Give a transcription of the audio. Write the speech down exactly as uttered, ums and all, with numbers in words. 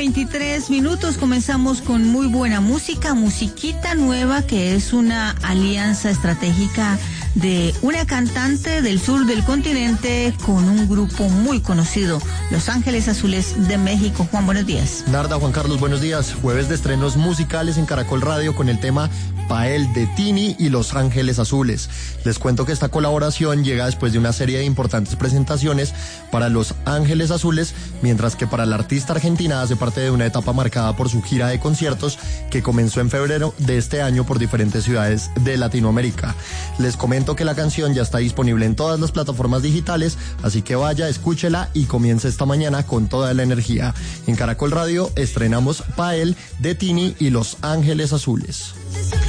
veintitrés minutos, comenzamos con muy buena música, musiquita nueva, que es una alianza estratégica de una cantante del sur del continente con un grupo muy conocido, Los Ángeles Azules de México. Juan, buenos días. Narda, Juan Carlos, buenos días. Jueves de estrenos musicales en Caracol Radio con el tema Pael de Tini y Los Ángeles Azules. Les cuento que esta colaboración llega después de una serie de importantes presentaciones para Los Ángeles Azules, mientras que para la artista argentina hace parte de una etapa marcada por su gira de conciertos que comenzó en febrero de este año por diferentes ciudades de Latinoamérica. Les comento que la canción ya está disponible en todas las plataformas digitales, así que vaya, escúchela y comience esta mañana con toda la energía. En Caracol Radio estrenamos Pael de Tini y Los Ángeles Azules.